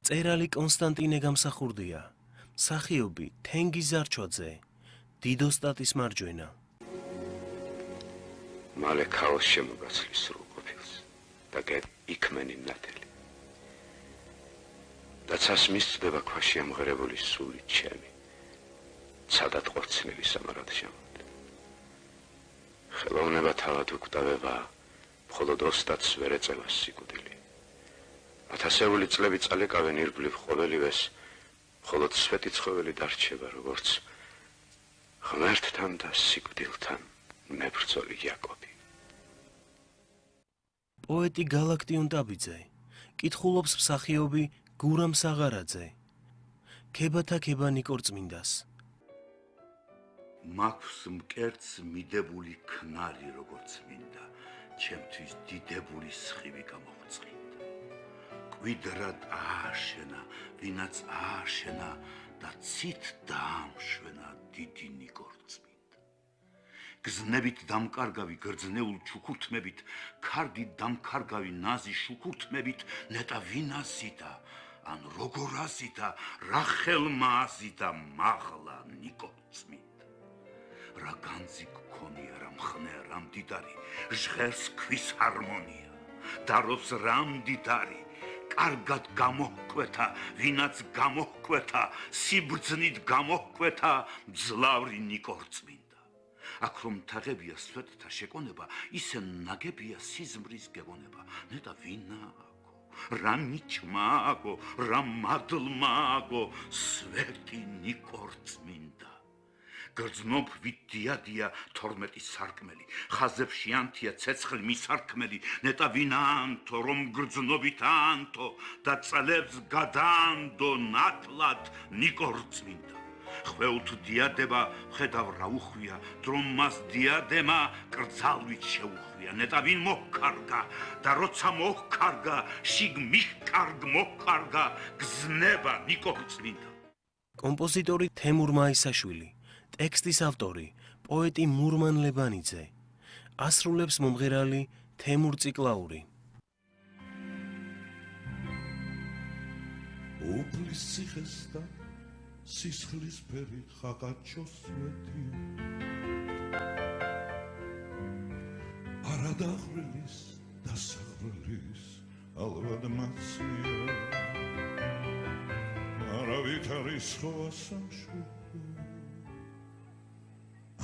წერალი კონსტანტინე გამსახურდია, მსახიობი თენგიზ ზარჩვაძე, დიდოსტატის მარჯვენა. მალე ქაოს შემოგაცვლის სრულ ყოფილს და იქმენი ნათელი. და ცას მისწდება ქვაში ამღერებული სული ჩემი, ცადად ყოფცნილი სამარად შემოდი. ხელოვნება თავად უკვდავება, მხოლოდ ოსტატს ვერ ეწევა სიკვდილი. ათასეული წლები წალეკავენ ირგვლივ ყოველივეს, მხოლოდ სვეტი ცხოველი დარჩება, როგორც ღმერთთან და სიკვდილთან მებრძოლი იაკობი. პოეტი გალაქტიონ ტაბიძე, კითხულობს მსახიობი გურამ საღარაძე, ქებათა ქება ნიკორწმინდას. მაქვს მკერდს მიდებული ქნარი როგორც მინდა, ჩემთვის დიდებული სხივი გამოღვწინდა. კვიდრად ააშენა, ვინაც ააშენა და ცით დაამშვენა დიდი ნიკორწმინდა. გზნებით დამკარგავი გრძნეულ ჩუქურთმებით, ქარგი დამკარგავი ნაზი შუქურთმებით, ნეტა ვინ აზიდა, ან როგორ აზიდა, რა ხელმა აზიდა მაღლა ნიკორწმინდა. რა განძი გქონია, რა მხნე, რა მდიდარი, ჟღერს ქვის ჰარმონია, დარობს რა მდიდარი, კარგად გამოჰკვეთა, ვინაც გამოჰკვეთა, სიბრძნით გამოჰკვეთა, მძლავრი ნიკორწმინდა. აქ რომ თაღებია სვეტთა შეკონება, ისე ნაგებია სიზმრის გეგონება, ნეტა ვინააგო, რა მიჩმა აგო, რა მადლმა აგო, სვეტი ნიკორწმინდა. გრძნობ ვიდიადია 12 სარკმელი, ხაზებში ანთია ცეცხლი მისარკმელი, ნეტა ვინაანთო, რომ გრძნობით აანთო და წლებს გადაანდო ნათლად ნიკორწმინდა. ხვეუთ დიადება, ხედავ რა უხვია, დრომ მას დიადემა კრძალვით შეუხვია, ნეტა ვინ მოჰკარგა და როცა მოჰკარგა, შიგ მიხკარგ მოჰკარგა, გზნება ნიკორწმინდა. კომპოზიტორი თემურ მაისაშვილი, ტექსტის ავტორი პოეტი მურმან ლებანიძე, ასრულებს მომღერალი თემურ ციკლაური. უფლის ციხეს და სისხლის ფერი ხაღაჩოს სვეტი, არადახვილის დასახველის ალბათ მაცია, არავით არის სხვა სამშვიდო.